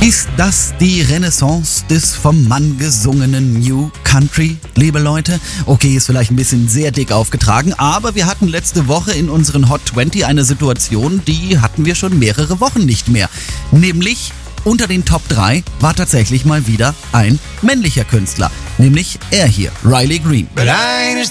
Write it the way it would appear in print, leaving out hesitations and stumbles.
Ist das die Renaissance des vom Mann gesungenen New Country, liebe Leute? Okay, ist vielleicht ein bisschen sehr dick aufgetragen, aber wir hatten letzte Woche in unseren Hot 20 eine Situation, die hatten wir schon mehrere Wochen nicht mehr. Nämlich unter den Top 3 war tatsächlich mal wieder ein männlicher Künstler, nämlich er hier, Riley Green.